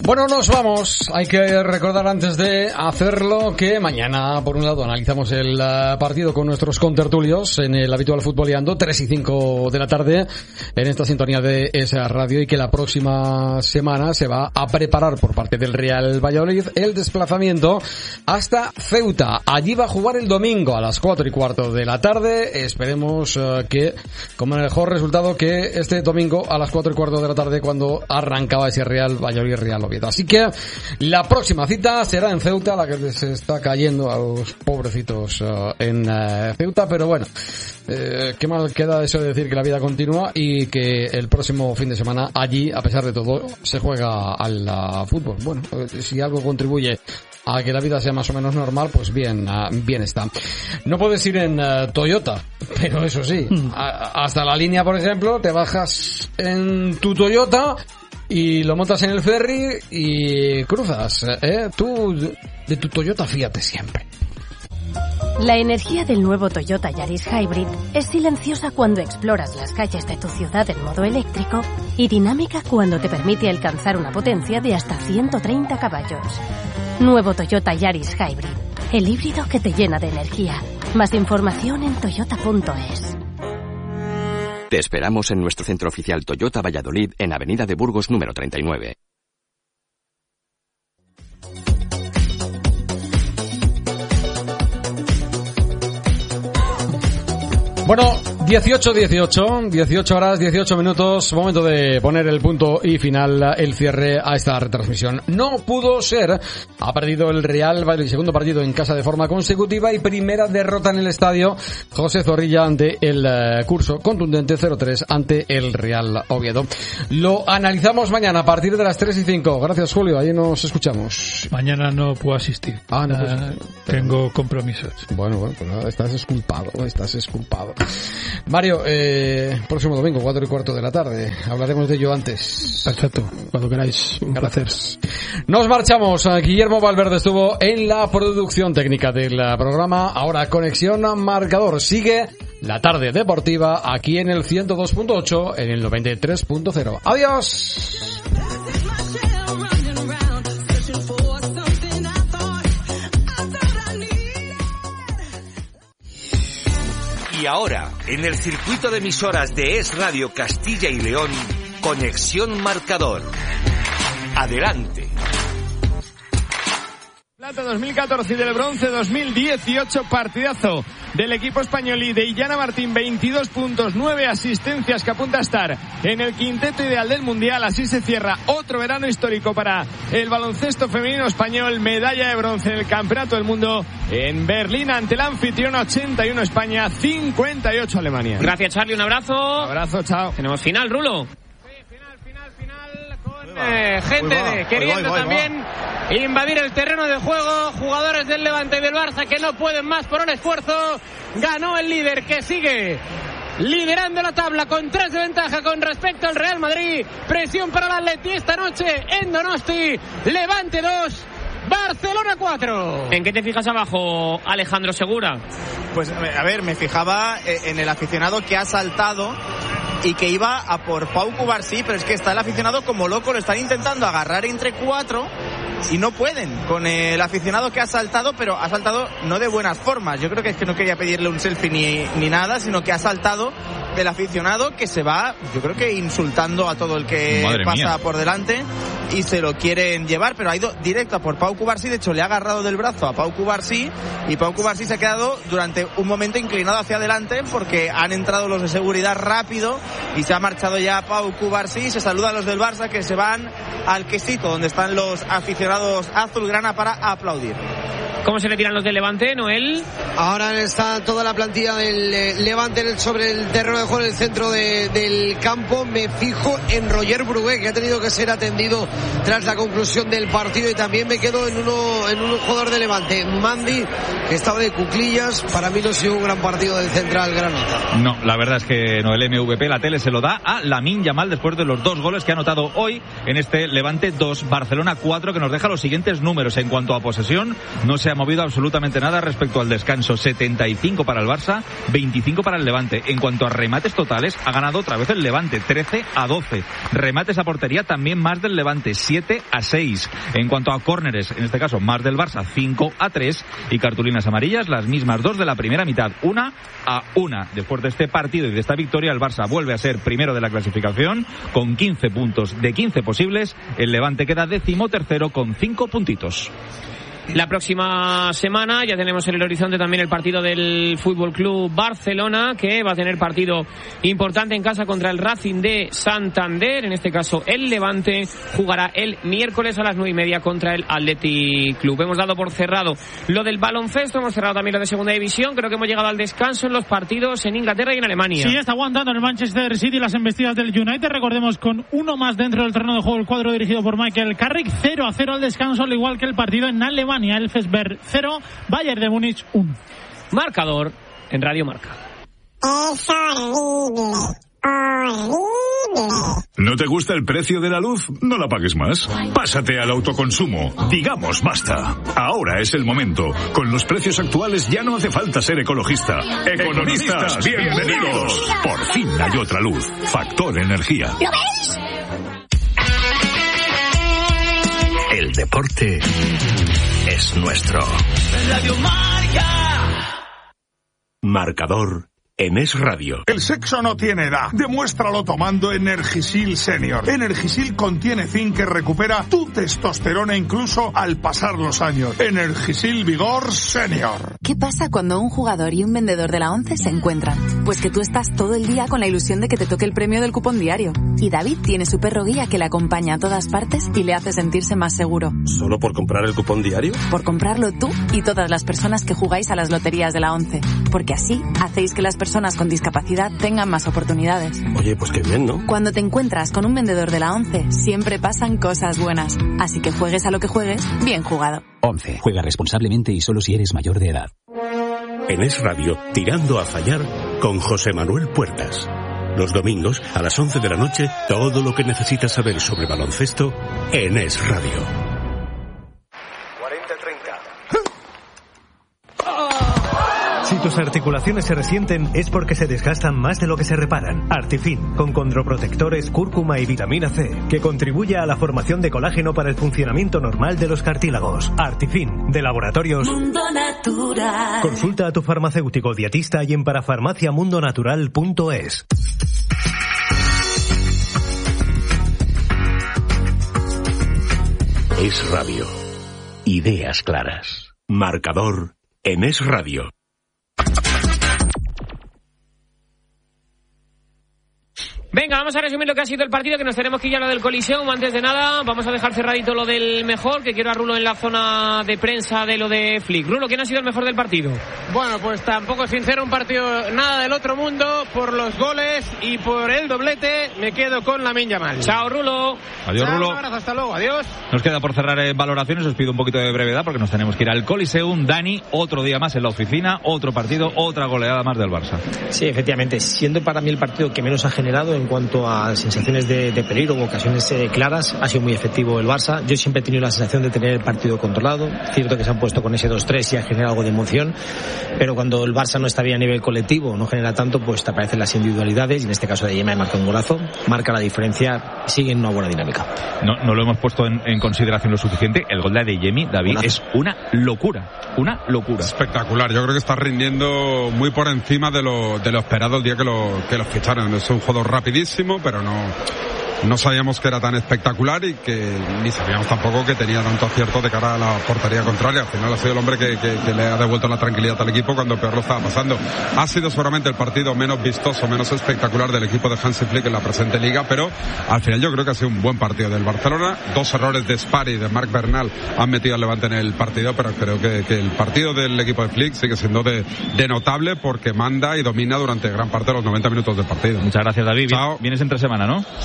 Bueno, nos vamos. Hay que recordar antes de hacerlo que mañana, por un lado, analizamos el partido con nuestros contertulios en el habitual Futboleando, 3 y 5 de la tarde, en esta sintonía de esa radio, y que la próxima semana se va a preparar por parte del Real Valladolid el desplazamiento hasta Ceuta. Allí va a jugar el domingo a las 4:15 de la tarde. Esperemos que con el mejor resultado que este domingo a las 4:15 de la tarde, cuando arrancaba ese Real Valladolid-Real Oviedo. Así que la próxima cita será en Ceuta, la que les está cayendo a los pobrecitos en Ceuta, pero bueno, qué mal queda eso de decir que la vida continúa y que el próximo fin de semana allí, a pesar de todo, se juega al fútbol. Bueno, si algo contribuye a que la vida sea más o menos normal, pues bien está. No puedes ir en Toyota, pero eso sí, hasta la línea, por ejemplo, te bajas en tu Toyota y lo montas en el ferry y cruzas. Tú de tu Toyota fíate siempre. La energía del nuevo Toyota Yaris Hybrid es silenciosa cuando exploras las calles de tu ciudad en modo eléctrico y dinámica cuando te permite alcanzar una potencia de hasta 130 caballos. Nuevo Toyota Yaris Hybrid, el híbrido que te llena de energía. Más información en toyota.es. Te esperamos en nuestro centro oficial Toyota Valladolid, en Avenida de Burgos número 39. Bueno, 18 horas, 18 minutos, momento de poner el punto y final, el cierre a esta retransmisión. No pudo ser, ha perdido el Real Valladolid, segundo partido en casa de forma consecutiva y primera derrota en el estadio José Zorrilla ante el Curso, contundente 0-3 ante el Real Oviedo. Lo analizamos mañana a partir de las 3 y 5. Gracias, Julio, ahí nos escuchamos. Mañana no puedo asistir. No tengo compromisos. Bueno, pues nada, estás exculpado. Mario, próximo domingo, 4:15 de la tarde. Hablaremos de ello antes. Perfecto, cuando queráis. Un placer. Nos marchamos. Guillermo Valverde estuvo en la producción técnica del programa. Ahora Conexión Marcador. Sigue la tarde deportiva aquí en el 102.8, en el 93.0. ¡Adiós! Y ahora, en el circuito de emisoras de Es Radio Castilla y León, Conexión Marcador. Adelante. Plata 2014 y del bronce 2018, partidazo del equipo español y de Illana Martín, 22 puntos, 9 asistencias, que apunta a estar en el quinteto ideal del Mundial. Así se cierra otro verano histórico para el baloncesto femenino español, medalla de bronce en el Campeonato del Mundo en Berlín ante el anfitrión, 81 España, 58 Alemania. Gracias, Charlie, un abrazo. Un abrazo, chao. Tenemos final, Rulo. Gente queriendo también invadir el terreno de juego, jugadores del Levante y del Barça que no pueden más por un esfuerzo. Ganó el líder, que sigue liderando la tabla con 3 de ventaja con respecto al Real Madrid. Presión para el Atleti esta noche en Donosti. Levante 2, Barcelona 4. ¿En qué te fijas abajo, Alejandro Segura? Pues a ver, me fijaba en el aficionado que ha saltado y que iba a por Pau Cubarsí, pero es que está el aficionado como loco, lo están intentando agarrar entre 4 y no pueden con el aficionado que ha saltado, pero ha saltado no de buenas formas. Yo creo que es que no quería pedirle un selfie ni nada, sino que ha saltado del aficionado que se va, yo creo que insultando a todo el que pasa por delante, y se lo quieren llevar, pero ha ido directo a por Pau Cubarsí. De hecho, le ha agarrado del brazo a Pau Cubarsí y Pau Cubarsí se ha quedado durante un momento inclinado hacia adelante porque han entrado los de seguridad rápido y se ha marchado ya Pau Cubarsí. Se saluda a los del Barça, que se van al quesito donde están los aficionados azulgrana para aplaudir. ¿Cómo se retiran los del Levante, Noel? Ahora está toda la plantilla del Levante sobre el terreno de juego en el centro del campo. Me fijo en Roger Brugué, que ha tenido que ser atendido tras la conclusión del partido, y también me quedo en un jugador de Levante, Mandi, que estaba de cuclillas. Para mí no ha sido un gran partido del central granota. No, la verdad es que Noel MVP, la tele se lo da a Lamine Yamal después de los 2 goles que ha anotado hoy en este Levante 2, Barcelona 4, que nos deja los siguientes números. En cuanto a posesión, no se se ha movido absolutamente nada respecto al descanso. 75 para el Barça, 25 para el Levante. En cuanto a remates totales, ha ganado otra vez el Levante, 13-12. Remates a portería, también más del Levante, 7-6. En cuanto a córneres, en este caso más del Barça, 5-3. Y cartulinas amarillas, las mismas dos de la primera mitad, 1-1. Después de este partido y de esta victoria, el Barça vuelve a ser primero de la clasificación con 15 puntos de 15 posibles. El Levante queda 13º con 5 puntitos. La próxima semana ya tenemos en el horizonte también el partido del Fútbol Club Barcelona, que va a tener partido importante en casa contra el Racing de Santander. En este caso el Levante jugará el miércoles a las 9:30 contra el Athletic Club. Hemos dado por cerrado lo del baloncesto, hemos cerrado también lo de segunda división. Creo que hemos llegado al descanso en los partidos en Inglaterra y en Alemania. Sí, está aguantando el Manchester City las embestidas del United. Recordemos, con uno más dentro del terreno de juego, el cuadro dirigido por Michael Carrick. 0-0 al descanso, al igual que el partido en Alemania. Elfsberg 0, Bayern de Múnich 1. Marcador en Radio Marca. Es horrible, horrible. ¿No te gusta el precio de la luz? No la pagues más. Pásate al autoconsumo. Digamos basta. Ahora es el momento. Con los precios actuales ya no hace falta ser ecologista. Economistas, bienvenidos. Por fin hay otra luz. Factor Energía. ¿Lo veis? El deporte es nuestro. Radio Marca. Marcador en Es Radio. El sexo no tiene edad. Demuéstralo tomando Energisil Senior. Energisil contiene zinc que recupera tu testosterona incluso al pasar los años. Energisil Vigor Senior. ¿Qué pasa cuando un jugador y un vendedor de la ONCE se encuentran? Pues que tú estás todo el día con la ilusión de que te toque el premio del cupón diario. Y David tiene su perro guía que le acompaña a todas partes y le hace sentirse más seguro. ¿Solo por comprar el cupón diario? Por comprarlo tú y todas las personas que jugáis a las loterías de la ONCE. Porque así hacéis que las personas con discapacidad tengan más oportunidades. Oye, pues qué bien, ¿no? Cuando te encuentras con un vendedor de la ONCE, siempre pasan cosas buenas. Así que juegues a lo que juegues, bien jugado. ONCE. Juega responsablemente y solo si eres mayor de edad. En Es Radio, Tirando a Fallar, con José Manuel Puertas. Los domingos, a las 11 de la noche, todo lo que necesitas saber sobre baloncesto en Es Radio. 40-30. Si tus articulaciones se resienten es porque se desgastan más de lo que se reparan. Artifin, con condroprotectores, cúrcuma y vitamina C, que contribuye a la formación de colágeno para el funcionamiento normal de los cartílagos. Artifin, de Laboratorios Mundo Natural. Consulta a tu farmacéutico dietista y en parafarmaciamundonatural.es. Es Radio. Ideas claras. Marcador en Es Radio. Venga, vamos a resumir lo que ha sido el partido, que nos tenemos que ir a lo del Coliseum. Antes de nada, vamos a dejar cerradito lo del mejor, que quiero a Rulo en la zona de prensa de lo de Flick. Rulo, ¿quién ha sido el mejor del partido? Bueno, pues tampoco sincero, un partido nada del otro mundo. Por los goles y por el doblete me quedo con Lamine Yamal. Chao, Rulo. Adiós, Chao, Rulo. Un abrazo, hasta luego, adiós. Nos queda por cerrar valoraciones, os pido un poquito de brevedad porque nos tenemos que ir al Coliseum. Dani, otro día más en la oficina, otro partido, otra goleada más del Barça. Sí, efectivamente, siendo para mí el partido que menos ha generado en cuanto a sensaciones de peligro o ocasiones claras, ha sido muy efectivo el Barça. Yo siempre he tenido la sensación de tener el partido controlado. Cierto que se han puesto con ese 2-3 y ha generado algo de emoción, pero cuando el Barça no está bien a nivel colectivo, no genera tanto, pues te aparecen las individualidades, y en este caso de Yema marca un golazo, marca la diferencia, sigue en una buena dinámica. No lo hemos puesto en consideración lo suficiente. El gol de Adeyemi, David, es una locura, una locura. Espectacular, yo creo que está rindiendo muy por encima de lo esperado el día que los ficharon. Es un jugador rapidísimo, pero no sabíamos que era tan espectacular y que ni sabíamos tampoco que tenía tanto acierto de cara a la portería contraria. Al final ha sido el hombre que le ha devuelto la tranquilidad al equipo cuando peor lo estaba pasando. Ha sido seguramente el partido menos vistoso, menos espectacular del equipo de Hansi Flick en la presente liga, pero al final yo creo que ha sido un buen partido del Barcelona. 2 errores de Spari y de Marc Bernal han metido al Levante en el partido, pero creo que el partido del equipo de Flick sigue siendo de notable porque manda y domina durante gran parte de los 90 minutos del partido. Muchas gracias, David. Chao. Vienes entre semana, ¿no? Sí, el miércoles.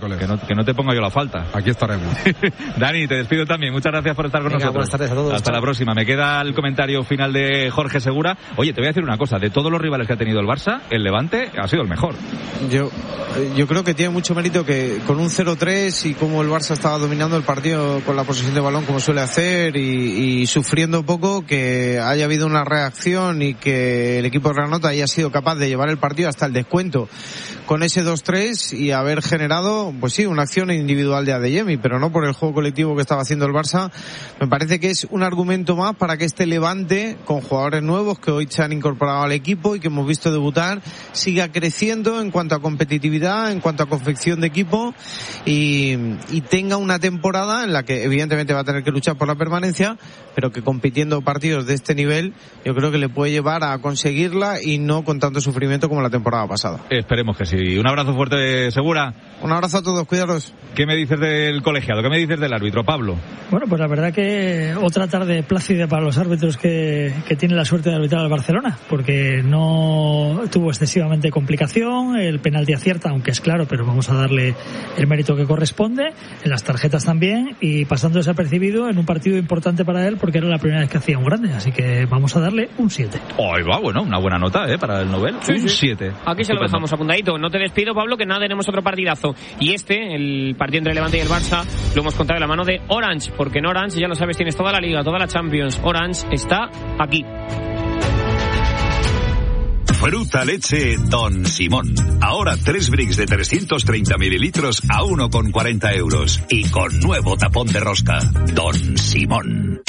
miércoles. Que no te ponga yo la falta. Aquí estaremos. Dani, te despido también. Muchas gracias por estar con nosotros. Buenas tardes a todos. Hasta la próxima. Me queda el comentario final de Jorge Segura. Oye, te voy a decir una cosa. De todos los rivales que ha tenido el Barça, el Levante ha sido el mejor. Yo creo que tiene mucho mérito que con un 0-3 y como el Barça estaba dominando el partido con la posesión de balón como suele hacer y sufriendo poco, que haya habido una reacción y que el equipo de Granota haya sido capaz de llevar el partido hasta el descuento con ese 2-3 y haber generado, pues sí, una acción individual de Adeyemi, pero no por el juego colectivo que estaba haciendo el Barça. Me parece que es un argumento más para que este Levante, con jugadores nuevos que hoy se han incorporado al equipo y que hemos visto debutar, siga creciendo en cuanto a competitividad, en cuanto a confección de equipo y tenga una temporada en la que evidentemente va a tener que luchar por la permanencia, pero que compitiendo partidos de este nivel yo creo que le puede llevar a conseguirla y no con tanto sufrimiento como la temporada pasada. Esperemos que sí. Un abrazo fuerte, Segura. Un abrazo a todos, cuidaros. ¿Qué me dices del colegiado? ¿Qué me dices del árbitro, Pablo? Bueno, pues la verdad que otra tarde plácida para los árbitros que tienen la suerte de arbitrar al Barcelona, porque no tuvo excesivamente complicación, el penalti acierta, aunque es claro, pero vamos a darle el mérito que corresponde, en las tarjetas también, y pasando desapercibido en un partido importante para él, porque era la primera vez que hacía un grande, así que vamos a darle un 7. Ahí va, bueno, una buena nota para el Nobel, sí, un 7. Aquí se lo dejamos apuntadito. No te despido, Pablo, que nada, tenemos otro partidazo. Y el partido entre el Levante y el Barça, lo hemos contado de la mano de Orange, porque en Orange, ya lo sabes, tienes toda la Liga, toda la Champions. Orange está aquí. Fruta leche Don Simón. Ahora 3 bricks de 330 mililitros a 1,40 €. Y con nuevo tapón de rosca. Don Simón.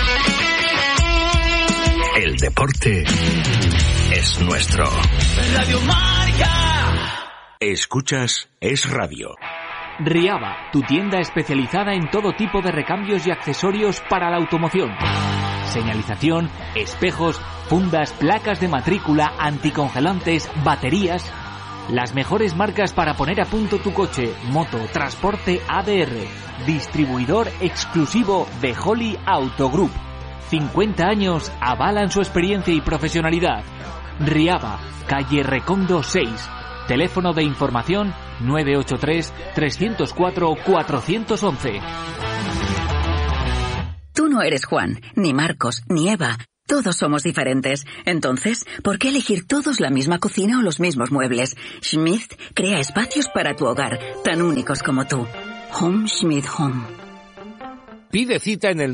El deporte es nuestro. Radio Marca. Escuchas Es Radio. Riaba, tu tienda especializada en todo tipo de recambios y accesorios para la automoción. Señalización, espejos, fundas, placas de matrícula, anticongelantes, baterías. Las mejores marcas para poner a punto tu coche, moto, transporte ADR. Distribuidor exclusivo de Holly Auto Group. 50 años avalan su experiencia y profesionalidad. Riaba, calle Recondo 6. Teléfono de información 983-304-411. Tú no eres Juan, ni Marcos, ni Eva. Todos somos diferentes. Entonces, ¿por qué elegir todos la misma cocina o los mismos muebles? Schmidt crea espacios para tu hogar, tan únicos como tú. Home Schmidt Home. Pide cita en el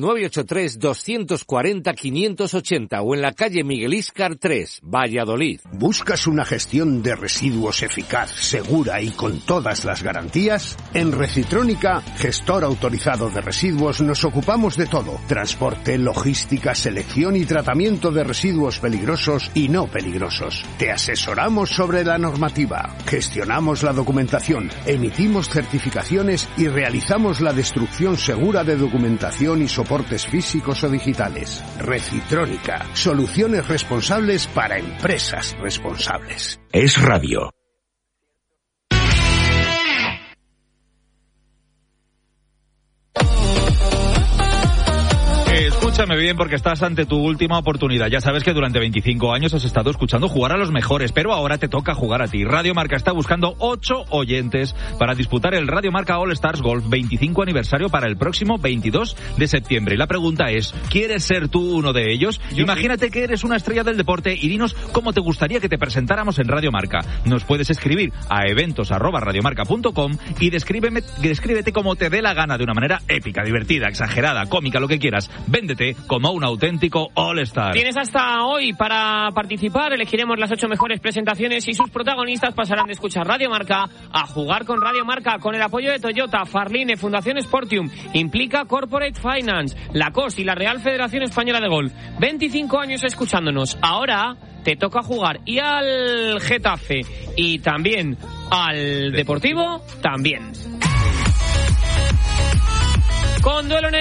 983-240-580 o en la calle Miguel Íscar 3, Valladolid. ¿Buscas una gestión de residuos eficaz, segura y con todas las garantías? En Recitrónica, gestor autorizado de residuos, nos ocupamos de todo. Transporte, logística, selección y tratamiento de residuos peligrosos y no peligrosos. Te asesoramos sobre la normativa, gestionamos la documentación, emitimos certificaciones y realizamos la destrucción segura de documentación y soportes físicos o digitales. Recitrónica, soluciones responsables para empresas responsables. Es Radio. Escúchame bien porque estás ante tu última oportunidad. Ya sabes que durante 25 años has estado escuchando jugar a los mejores, pero ahora te toca jugar a ti. Radio Marca está buscando 8 oyentes para disputar el Radio Marca All Stars Golf 25 aniversario para el próximo 22 de septiembre. Y la pregunta es, ¿quieres ser tú uno de ellos? Imagínate que eres una estrella del deporte y dinos cómo te gustaría que te presentáramos en Radio Marca. Nos puedes escribir a eventos@radiomarca.com y descríbete como te dé la gana, de una manera épica, divertida, exagerada, cómica, lo que quieras. Véndete como un auténtico All-Star. Tienes hasta hoy para participar. Elegiremos las 8 mejores presentaciones y sus protagonistas pasarán de escuchar Radio Marca a jugar con Radio Marca, con el apoyo de Toyota, Farline, Fundación Sportium, Implica Corporate Finance, Lacoste y la Real Federación Española de Golf. 25 años escuchándonos. Ahora te toca jugar. Y al Getafe y también al Deportivo también. Con duelo en el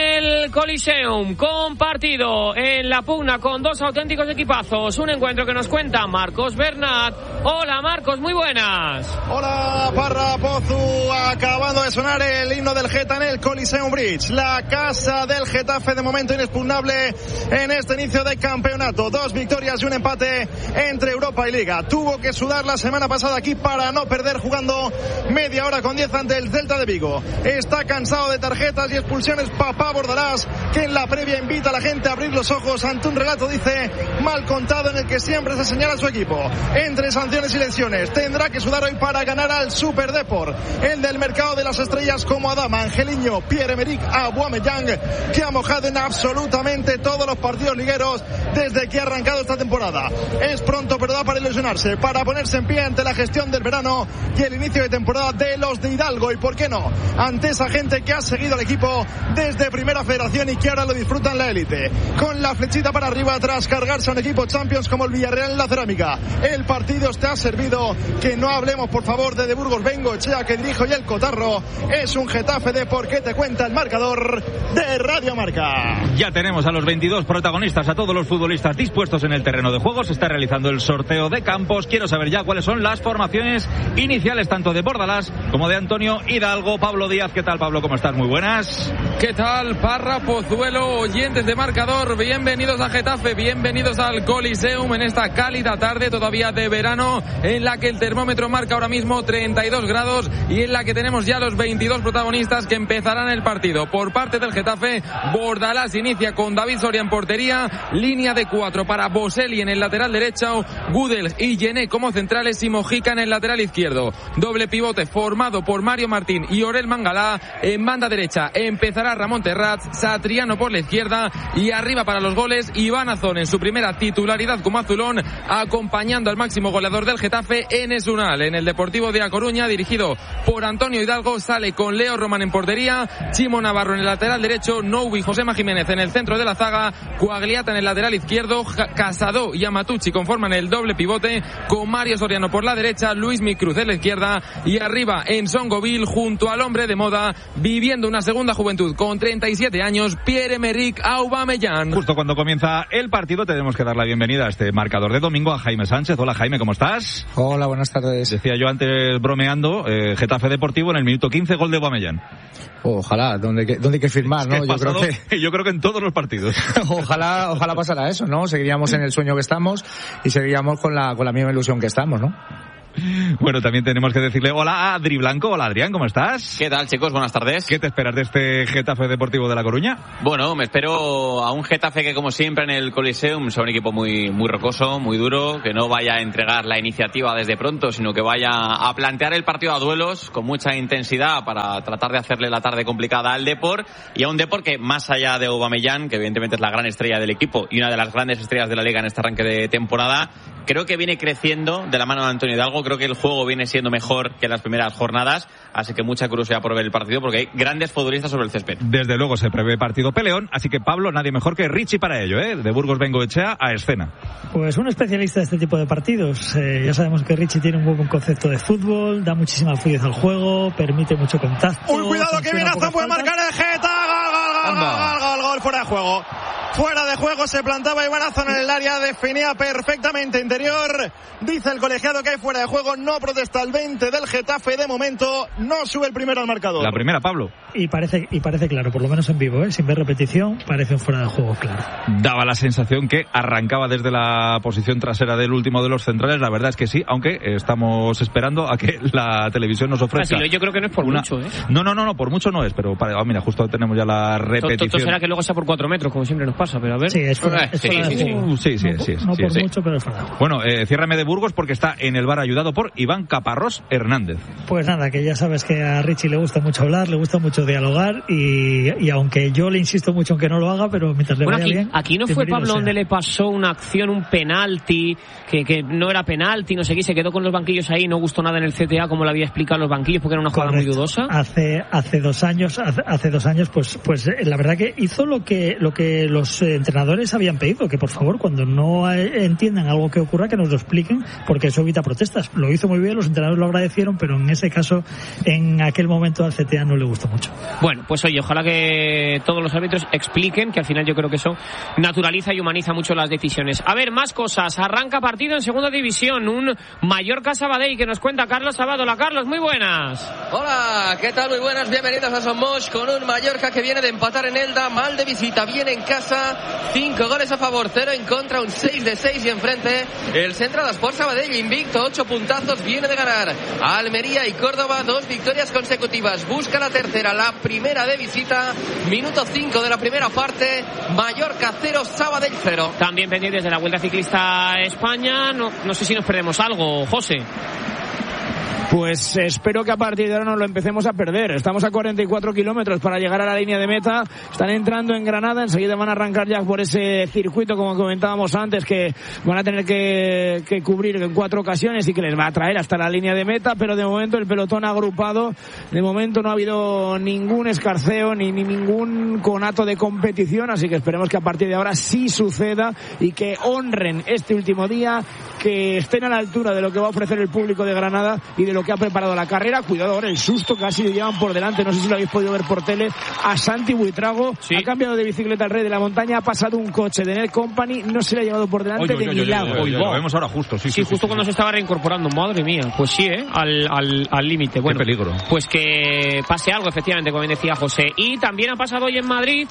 el Coliseum, compartido en la pugna con dos auténticos equipazos. Un encuentro que nos cuenta Marcos Bernat. Hola Marcos, muy buenas. Hola Parra Pozu, acabando de sonar el himno del Geta en el Coliseum Bridge. La casa del Getafe de momento inexpugnable en este inicio de campeonato. 2 victorias y un empate entre Europa y Liga. Tuvo que sudar la semana pasada aquí para no perder, jugando media hora con 10 ante el Celta de Vigo. Está cansado de tarjetas y expulsiones papá Bordalás, que en la previa invita a la gente a abrir los ojos ante un relato, dice, mal contado, en el que siempre se señala a su equipo. Entre sanciones y lesiones tendrá que sudar hoy para ganar al Super Depor, el del mercado de las estrellas como Adama, Angeliño, Pierre-Emerick Aubameyang, que ha mojado en absolutamente todos los partidos ligueros desde que ha arrancado esta temporada. Es pronto, pero da para ilusionarse, para ponerse en pie ante la gestión del verano y el inicio de temporada de los de Hidalgo, y por qué no, ante esa gente que ha seguido al equipo desde Primera Federación y que ahora lo disfruta en la élite, con la flechita para arriba tras cargarse a un equipo Champions como el Villarreal en la cerámica. El partido te ha servido, que no hablemos por favor de Burgos Bengoechea, que dirijo, y el Cotarro. Es un Getafe de por qué te cuenta el marcador de Radio Marca. Ya tenemos a los 22 protagonistas, a todos los futbolistas dispuestos en el terreno de juego. Se está realizando el sorteo de campos. Quiero saber ya cuáles son las formaciones iniciales tanto de Bordalás como de Antonio Hidalgo. Pablo Díaz, ¿qué tal, Pablo? ¿Cómo estás? Muy buenas. ¿Qué tal, Parra, Pozuelo, oyentes de marcador? Bienvenidos a Getafe, bienvenidos al Coliseum en esta cálida tarde todavía de verano, en la que el termómetro marca ahora mismo 32 grados y en la que tenemos ya los 22 protagonistas que empezarán el partido. Por parte del Getafe, Bordalás inicia con David Soria en portería, línea de 4 para Boselli en el lateral derecho, Gudel y Yené como centrales y Mojica en el lateral izquierdo. Doble pivote formado por Mario Martín y Orel Mangalá. En banda derecha empezará Ramón Terrat, Satriano por la izquierda y arriba para los goles Iván Azón en su primera titularidad como azulón, acompañando al máximo goleador del Getafe, Enes Unal. En el Deportivo de A Coruña, dirigido por Antonio Hidalgo, sale con Leo Román en portería, Chimo Navarro en el lateral derecho, Noubi y Josema Jiménez en el centro de la zaga, Coagliata en el lateral izquierdo, Casado y Amatucci conforman el doble pivote, con Mario Soriano por la derecha, Luis Micruz en la izquierda y arriba en Songoville, junto al hombre de moda, viviendo una segunda juventud con 37 años, Pierre-Emerick Aubameyang. Justo cuando comienza el partido tenemos que dar la bienvenida a este marcador de domingo a Jaime Sánchez. Hola Jaime, ¿cómo estás? Hola, buenas tardes. Decía yo antes bromeando, Getafe Deportivo en el minuto 15, gol de Aubameyang. Ojalá, ¿dónde hay que firmar, ¿no? Yo creo que en todos los partidos. Ojalá pasara eso, ¿no? Seguiríamos en el sueño que estamos y seguiríamos con la misma ilusión que estamos, ¿no? Bueno, también tenemos que decirle hola a Adri Blanco. Hola Adrián, ¿cómo estás? ¿Qué tal, chicos? Buenas tardes. ¿Qué te esperas de este Getafe Deportivo de La Coruña? Bueno, me espero a un Getafe que, como siempre en el Coliseum, sea un equipo muy rocoso, muy duro, que no vaya a entregar la iniciativa desde pronto, sino que vaya a plantear el partido a duelos con mucha intensidad para tratar de hacerle la tarde complicada al Depor, y a un Depor que, más allá de Aubameyang, que evidentemente es la gran estrella del equipo y una de las grandes estrellas de la Liga en este arranque de temporada, creo que viene creciendo de la mano de Antonio Hidalgo. Creo que el juego viene siendo mejor que en las primeras jornadas, así que mucha curiosidad por ver el partido porque hay grandes futbolistas sobre el césped. Desde luego se prevé partido peleón, así que Pablo, nadie mejor que Richie para ello, de Burgos Bengoechea a escena. Pues un especialista de este tipo de partidos. Ya sabemos que Richie tiene un buen concepto de fútbol, da muchísima fluidez al juego, permite mucho contacto. ¡Uy, cuidado que viene Azón, puede marcar el Geta! Gol, fuera de juego. Fuera de juego se plantaba Iván Azón en el área, definía perfectamente interior. Dice el colegiado que hay fuera de juego, no protesta el 20 del Getafe, de momento no sube el primero al marcador. La primera, Pablo. Y parece claro, por lo menos en vivo, sin ver repetición, parece un fuera de juego claro. Daba la sensación que arrancaba desde la posición trasera del último de los centrales, la verdad es que sí, aunque estamos esperando a que la televisión nos ofrezca. Yo creo que no es por mucho, No, por mucho no es, pero mira, justo tenemos ya la repetición. Esto será que luego sea por 4 metros, como siempre nos pasa, pero a ver. Sí, es fuera de juego. Sí. No por mucho, pero es fuera de juego. Bueno, ciérrame de Burgos porque está en el bar ayudado por Iván Caparrós Hernández. Pues nada, que ya sabes que a Richie le gusta mucho hablar, le gusta mucho dialogar y aunque yo le insisto mucho en que no lo haga, pero mientras le vaya bien. Aquí no fue Pablo donde le pasó una acción, un penalti, que no era penalti, no sé qué, se quedó con los banquillos ahí, no gustó nada en el CTA como lo había explicado los banquillos porque era una jugada muy dudosa. Hace 2 años, pues la verdad que hizo lo que los los entrenadores habían pedido que por favor cuando no entiendan algo que ocurra que nos lo expliquen, porque eso evita protestas. Lo hizo muy bien, los entrenadores lo agradecieron, pero en ese caso, en aquel momento al CTA no le gustó mucho. Bueno, pues oye, ojalá que todos los árbitros expliquen, que al final yo creo que eso naturaliza y humaniza mucho las decisiones. A ver, más cosas. Arranca partido en segunda división, un Mallorca-Sabadell que nos cuenta Carlos Abad. Hola Carlos, muy buenas. Hola, ¿qué tal? Muy buenas, bienvenidos a Somos con un Mallorca que viene de empatar en Elda, mal de visita, viene en casa, 5 goles a favor, 0 en contra, un 6 de 6 y enfrente el Central Sport Sabadell, invicto, 8 puntazos, viene de ganar a Almería y Córdoba, 2 victorias consecutivas, busca la tercera, la primera de visita, minuto 5 de la primera parte, Mallorca 0, Sabadell 0. También pendientes de la Vuelta Ciclista España, no sé si nos perdemos algo, José. Pues espero que a partir de ahora no lo empecemos a perder. Estamos a 44 kilómetros para llegar a la línea de meta. Están entrando en Granada. Enseguida van a arrancar ya por ese circuito, como comentábamos antes, que van a tener que cubrir en 4 ocasiones y que les va a traer hasta la línea de meta. Pero de momento el pelotón agrupado. De momento no ha habido ningún escarceo ni ningún conato de competición. Así que esperemos que a partir de ahora sí suceda y que honren este último día, que estén a la altura de lo que va a ofrecer el público de Granada y de lo que ha preparado la carrera. Cuidado ahora el susto, casi le llevan por delante, no sé si lo habéis podido ver por tele, a Santi Buitrago. Sí. Ha cambiado de bicicleta al Rey de la Montaña, ha pasado un coche de Net Company, no se le ha llevado por delante de milagro. Lo vemos ahora justo, sí, justo cuando se estaba reincorporando, madre mía, pues sí, al límite. Bueno, qué peligro. Pues que pase algo, efectivamente, como bien decía José. Y también ha pasado hoy en Madrid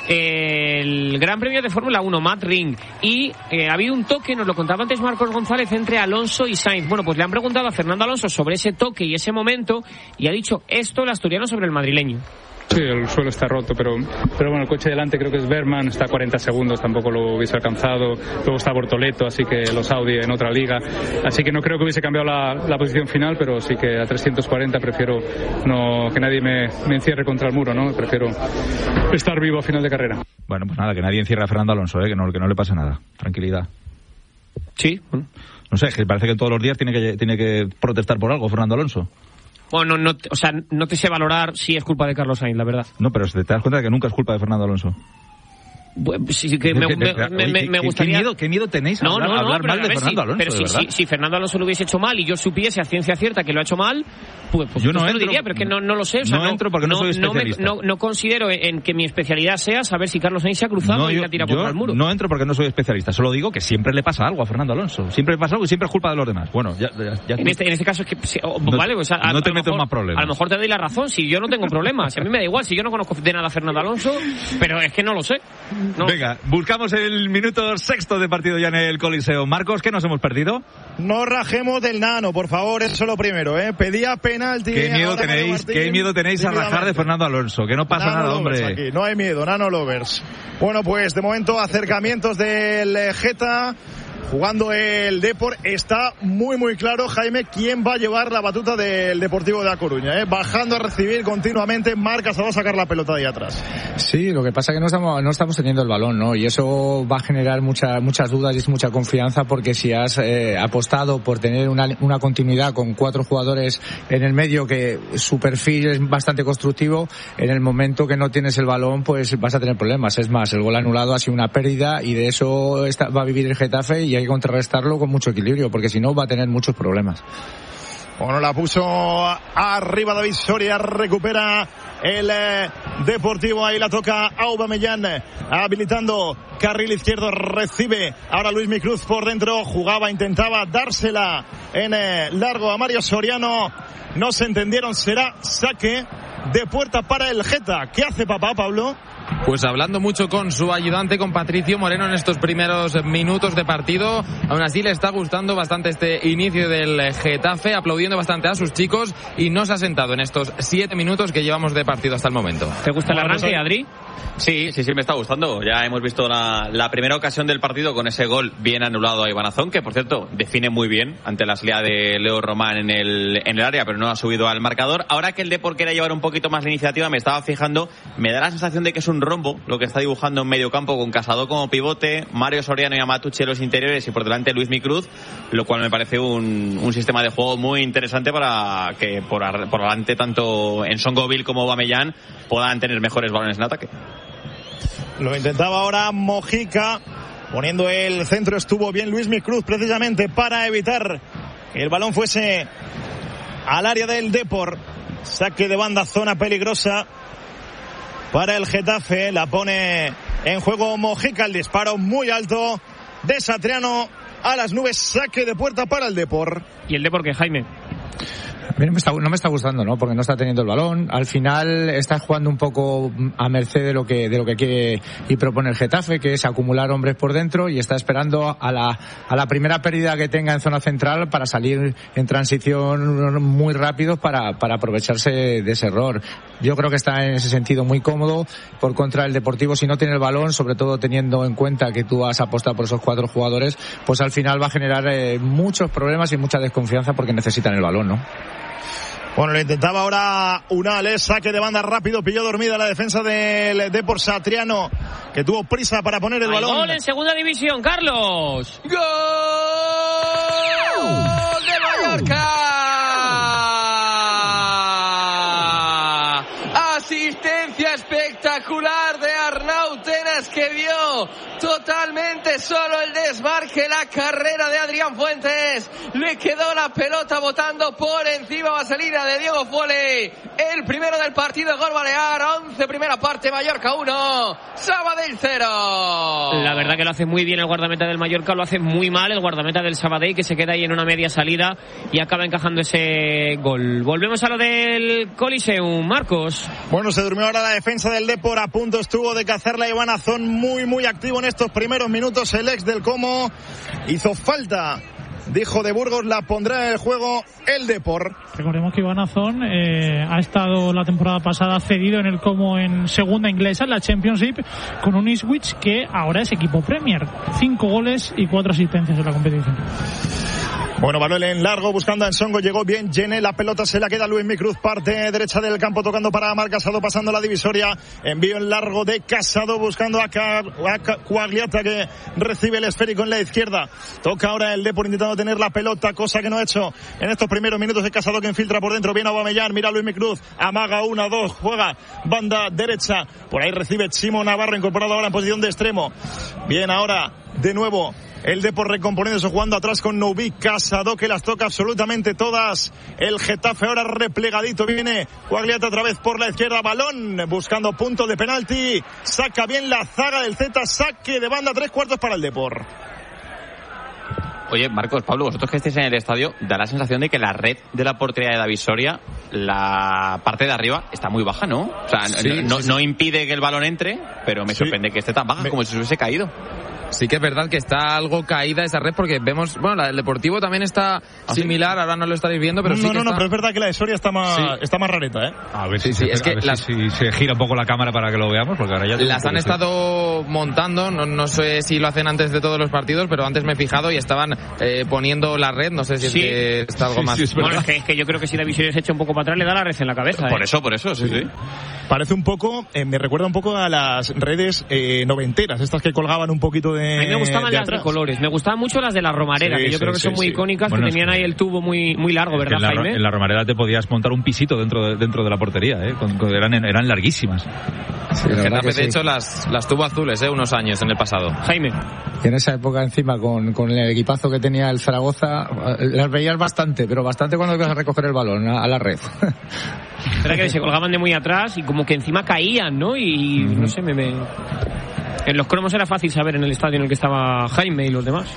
el Gran Premio de Fórmula 1, Matt Ring, y ha habido un toque, nos lo contaba antes Marcos González, entre Alonso y Sainz. Bueno, pues le han preguntado a Fernando Alonso sobre ese toque y ese momento, y ha dicho esto el asturiano sobre el madrileño. Sí, el suelo está roto, pero bueno, el coche delante creo que es Berman, está a 40 segundos, tampoco lo hubiese alcanzado. Luego está Bortoleto, así que los Audi en otra liga. Así que no creo que hubiese cambiado la posición final, pero sí que a 340 prefiero que nadie me encierre contra el muro, ¿no? Prefiero estar vivo a final de carrera. Bueno, pues nada, que nadie encierre a Fernando Alonso, que no le pase nada. Tranquilidad. Sí, bueno. No sé, que parece que todos los días tiene que protestar por algo Fernando Alonso. Bueno, no te sé valorar si es culpa de Carlos Sainz, la verdad. No, pero te das cuenta de que nunca es culpa de Fernando Alonso. Sí, que me gustaría... ¿Qué miedo tenéis a hablar mal de Fernando Alonso? Pero si Fernando Alonso lo hubiese hecho mal y yo supiese a ciencia cierta que lo ha hecho mal, pues yo no lo diría, pero es que no lo sé. O sea, no entro porque no soy especialista. No considero en que mi especialidad sea saber si Carlos Sainz se ha cruzado y la tira por el muro. No entro porque no soy especialista. Solo digo que siempre le pasa algo a Fernando Alonso. Siempre le pasa algo y siempre es culpa de los demás. Bueno, ya en este caso es que... vale, pues no te meto en más problemas. A lo mejor te doy la razón. Si yo no tengo problemas. Si a mí me da igual. Si yo no conozco de nada a Fernando Alonso, pero es que no lo sé. Venga, buscamos el minuto sexto de partido ya en el Coliseo. Marcos, ¿qué nos hemos perdido? No rajemos del nano, por favor, eso es lo primero, ¿eh? Pedía penalti. ¿Qué miedo tenéis a rajar de Fernando Alonso? Que no pasa nada, hombre. Aquí. No hay miedo, Nano Lovers. Bueno, pues de momento acercamientos del Geta. Jugando el Depor, está muy claro, Jaime, quién va a llevar la batuta del Deportivo de A Coruña, bajando a recibir continuamente, Marca se va a sacar la pelota de ahí atrás. Sí, lo que pasa es que no estamos teniendo el balón, ¿no? Y eso va a generar muchas dudas y es mucha confianza, porque si has apostado por tener una continuidad con 4 jugadores en el medio, que su perfil es bastante constructivo, en el momento que no tienes el balón, pues vas a tener problemas. Es más, el gol anulado ha sido una pérdida y de eso va a vivir el Getafe, y hay que contrarrestarlo con mucho equilibrio, porque si no va a tener muchos problemas. Bueno, la puso arriba David Soria, recupera el Deportivo, ahí la toca Aubameyang, habilitando carril izquierdo, recibe ahora Luismi Cruz por dentro, intentaba dársela en largo a Mario Soriano, no se entendieron, será saque de puerta para el Geta. ¿Qué hace papá, Pablo? Pues hablando mucho con su ayudante, con Patricio Moreno, en estos primeros minutos de partido. Aún así le está gustando bastante este inicio del Getafe, aplaudiendo bastante a sus chicos, y no se ha sentado en estos 7 minutos que llevamos de partido hasta el momento. ¿Te gusta el arranque, Adri? Sí, me está gustando. Ya hemos visto la primera ocasión del partido con ese gol bien anulado a Iván Azón, que por cierto define muy bien ante la salida de Leo Román en el área, pero no ha subido al marcador. Ahora que el Depor quiere llevar un poquito más la iniciativa, me estaba fijando, me da la sensación de que es un rombo lo que está dibujando en medio campo, con Casado como pivote, Mario Soriano y Amatucci en los interiores y por delante Luismi Cruz, lo cual me parece un sistema de juego muy interesante para que por delante tanto en Songoville como Aubameyang puedan tener mejores balones en ataque. Lo intentaba ahora Mojica. Poniendo el centro estuvo bien Luismi Cruz precisamente para evitar que el balón fuese al área del Depor. Saque de banda, zona peligrosa para el Getafe. La pone en juego Mojica. El disparo muy alto de Satriano a las nubes. Saque de puerta para el Depor. ¿Y el Depor qué, Jaime? A mí no me está gustando, ¿no? Porque no está teniendo el balón. Al final está jugando un poco a merced de lo que quiere y propone el Getafe, que es acumular hombres por dentro, y está esperando a la primera pérdida que tenga en zona central para salir en transición muy rápido para aprovecharse de ese error. Yo creo que está en ese sentido muy cómodo. Por contra, el Deportivo, si no tiene el balón, sobre todo teniendo en cuenta que tú has apostado por esos 4 jugadores, pues al final va a generar muchos problemas y mucha desconfianza porque necesitan el balón, ¿no? Bueno, lo intentaba ahora Unal, saque de banda rápido, pilló dormida la defensa del Depor. Satriano, que tuvo prisa para poner el balón. Gol en segunda división, Carlos. ¡Gol de Mallorca! Asistencia espectacular de Arnau Tenas, que vio totalmente solo el desmarque, la carrera de Adrián Fuentes. Le quedó la pelota botando por encima, vaselina de Diego Foley. El primero del partido, gol balear. 11 primera parte, Mallorca 1, Sabadell 0. La verdad que lo hace muy bien el guardameta del Mallorca, lo hace muy mal el guardameta del Sabadell, que se queda ahí en una media salida y acaba encajando ese gol. Volvemos a lo del Coliseum, Marcos. Bueno, se durmió ahora la defensa del Depor, a punto estuvo de cazarla Iván Azón, muy activo en estos primeros minutos. El ex del Como hizo falta, dijo de Burgos, la pondrá en el juego el Depor. Recordemos que Iván Azón ha estado la temporada pasada cedido en el Como en segunda inglesa, en la Championship, con un Ipswich que ahora es equipo Premier. 5 goles y 4 asistencias en la competición. Bueno, balón en largo, buscando a Ensongo, llegó bien Gene, la pelota se la queda Luismi Cruz, parte derecha del campo, tocando para Amar Casado, pasando la divisoria, envío en largo de Casado, buscando a Quagliata, que recibe el esférico en la izquierda. Toca ahora el Depor intentando tener la pelota, cosa que no ha hecho en estos primeros minutos. De Casado, que infiltra por dentro, viene Aubameyang, mira a Luismi Cruz, amaga 1-2, juega banda derecha, por ahí recibe Chimo Navarro, incorporado ahora en posición de extremo. Bien, ahora de nuevo el Depor recomponiéndose, jugando atrás con Noubi. Casado, que las toca absolutamente todas. El Getafe ahora replegadito, viene Quagliata otra vez por la izquierda, balón buscando punto de penalti, saca bien la zaga del Z, saque de banda, 3/4 para el Depor. Oye, Marcos, Pablo, vosotros que estéis en el estadio, da la sensación de que la red de la portería de David Soria, la parte de arriba, está muy baja, ¿no? O sea, no impide que el balón entre, pero me sorprende que esté tan baja, como si se hubiese caído. Sí que es verdad que está algo caída esa red, porque vemos, bueno, la del Deportivo también está similar, ahora no lo estáis viendo, pero no, pero es verdad que la de Soria está más rareta, ¿eh? A ver si se gira un poco la cámara para que lo veamos, porque ahora ya las han estado montando, no sé si lo hacen antes de todos los partidos, pero antes me he fijado y estaban poniendo la red, no sé si es que está algo más. Bueno, es que yo creo que si David Soria se echa un poco para atrás, le da la red en la cabeza. Por eso, sí. Parece un poco, me recuerda un poco a las redes noventeras, estas que colgaban un poquito de... A mí me gustaban las de colores, me gustaban mucho las de la Romareda, que yo creo que son muy icónicas, bueno, que tenían ahí el tubo muy largo, ¿verdad, Jaime? En la Romareda te podías montar un pisito dentro de la portería, eran larguísimas. Sí, el Getafe, de hecho, las tuvo azules, unos años en el pasado. Jaime. Y en esa época, encima, con el equipazo que tenía el Zaragoza, las veías bastante, pero bastante cuando ibas a recoger el balón a la red. Era que se colgaban de muy atrás y como que encima caían, ¿no? Y no sé, en los cromos era fácil saber en el estadio en el que estaba Jaime y los demás.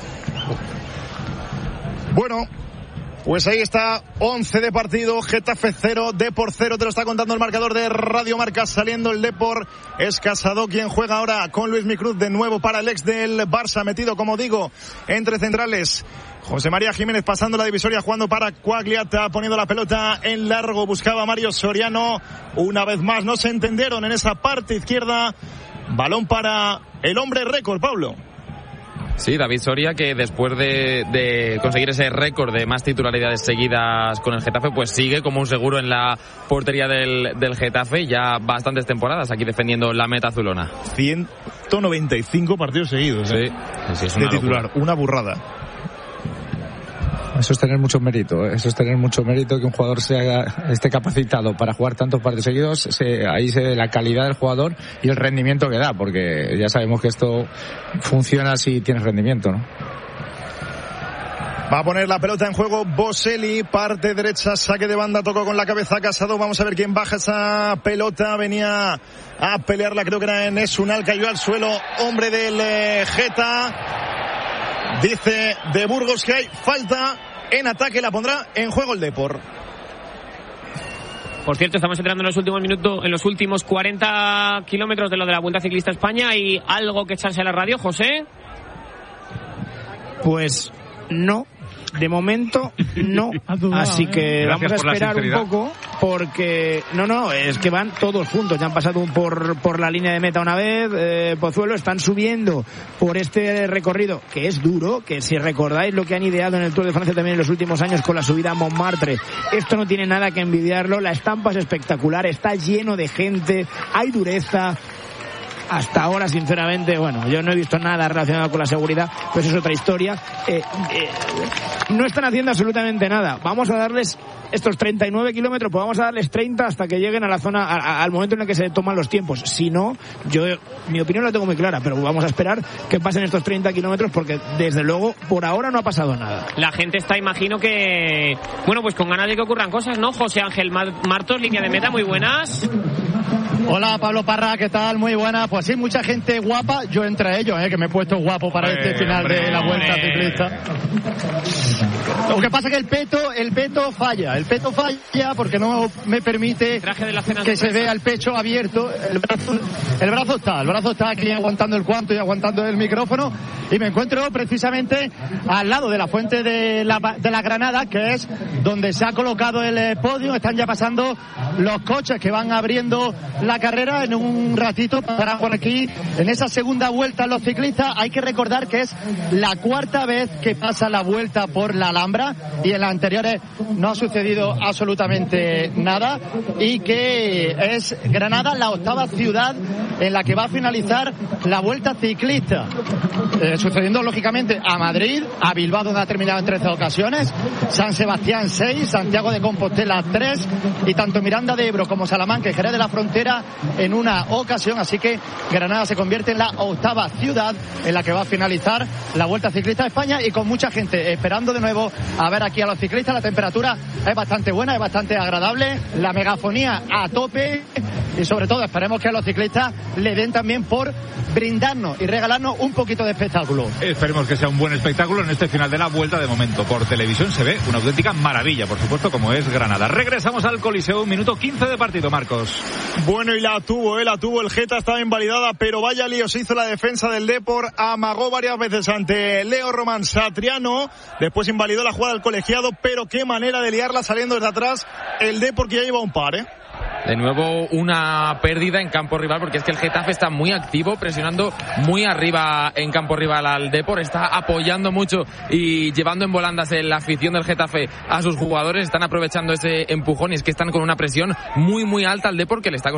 Bueno, pues ahí está, 11 de partido, Getafe 0, Depor 0, te lo está contando el marcador de Radio Marca. Saliendo el Depor, es Casado quien juega ahora con Luismi Cruz de nuevo para el ex del Barça, metido, como digo, entre centrales. José María Jiménez pasando la divisoria, jugando para Quagliata, poniendo la pelota en largo, buscaba a Mario Soriano, una vez más no se entendieron en esa parte izquierda. Balón para el hombre récord, Pablo. Sí, David Soria, que después de conseguir ese récord de más titularidades seguidas con el Getafe, pues sigue como un seguro en la portería del Getafe, ya bastantes temporadas aquí defendiendo la meta azulona. 195 partidos seguidos, sí, es de titular, locura. Una burrada. Eso es tener mucho mérito, ¿eh? Eso es tener mucho mérito que un jugador esté capacitado para jugar tantos partidos seguidos. Ahí se ve la calidad del jugador y el rendimiento que da, porque ya sabemos que esto funciona si tienes rendimiento, ¿no? Va a poner la pelota en juego Boselli, parte derecha, saque de banda, tocó con la cabeza Casado. Vamos a ver quién baja esa pelota. Venía a pelearla, creo que era en Esunal, cayó al suelo, hombre del Geta. Dice de Burgos que hay falta en ataque, la pondrá en juego el Depor. Por cierto, estamos entrando en los últimos minutos, en los últimos 40 kilómetros de lo de la Vuelta Ciclista España. ¿Hay algo que echarse a la radio, José? Pues no. De momento no, así que vamos a esperar un poco, porque es que van todos juntos, ya han pasado por la línea de meta una vez. Pozuelo, están subiendo por este recorrido que es duro, que si recordáis lo que han ideado en el Tour de Francia también en los últimos años con la subida a Montmartre, esto no tiene nada que envidiarlo. La estampa es espectacular, está lleno de gente, hay dureza. Hasta ahora, sinceramente, yo no he visto nada relacionado con la seguridad, pues es otra historia. No están haciendo absolutamente nada. Vamos a darles estos 39 kilómetros, pues vamos a darles 30 hasta que lleguen a la zona, al momento en el que se toman los tiempos. Si no, mi opinión la tengo muy clara, pero vamos a esperar que pasen estos 30 kilómetros, porque desde luego por ahora no ha pasado nada. La gente está, imagino que, pues con ganas de que ocurran cosas, ¿no? José Ángel Martos, línea de meta, muy buenas. Hola Pablo Parra, ¿qué tal? Muy buena. Pues sí, mucha gente guapa, yo entre ellos, que me he puesto guapo para este final de la Vuelta Ciclista. Lo que pasa es que el peto falla porque no me permite que se vea el pecho abierto. El brazo está aquí aguantando el cuanto y aguantando el micrófono, y me encuentro precisamente al lado de la fuente de la Granada, que es donde se ha colocado el podio. Están ya pasando los coches que van abriendo la carrera. En un ratito pasarán por aquí en esa segunda vuelta los ciclistas. Hay que recordar que es la cuarta vez que pasa la vuelta por la Alhambra, y en las anteriores no ha sucedido absolutamente nada, y que es Granada la octava ciudad en la que va a finalizar la Vuelta Ciclista, sucediendo lógicamente a Madrid, a Bilbao, donde ha terminado en 13 ocasiones, San Sebastián 6, Santiago de Compostela 3, y tanto Miranda de Ebro como Salamanca y Jerez de la Frontera en una ocasión. Así que Granada se convierte en la octava ciudad en la que va a finalizar la Vuelta Ciclista de España, y con mucha gente esperando de nuevo a ver aquí a los ciclistas. La temperatura es bastante buena, es bastante agradable, la megafonía a tope, y sobre todo esperemos que a los ciclistas le den también por brindarnos y regalarnos un poquito de espectáculo. Esperemos que sea un buen espectáculo en este final de la Vuelta. De momento por televisión se ve una auténtica maravilla, por supuesto, como es Granada. Regresamos al Coliseo, minuto 15 de partido, Marcos. Bueno, y la tuvo el Geta estaba invalidada, pero vaya lío se hizo la defensa del Depor, amagó varias veces ante Leo Román Satriano, después invalidó la jugada del colegiado, pero qué manera de liarla saliendo desde atrás el Depor, que ya lleva un par, De nuevo una pérdida en campo rival, porque es que el Getafe está muy activo, presionando muy arriba en campo rival al Depor, está apoyando mucho y llevando en volandas la afición del Getafe a sus jugadores. Están aprovechando ese empujón, y es que están con una presión muy muy alta al Depor, que le está